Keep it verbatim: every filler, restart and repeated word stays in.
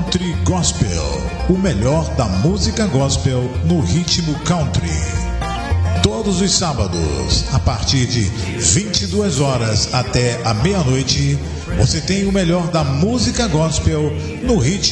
Country Gospel, o melhor da música gospel no ritmo country. Todos os sábados, a partir de vinte e duas horas até a meia-noite, você tem o melhor da música gospel no ritmo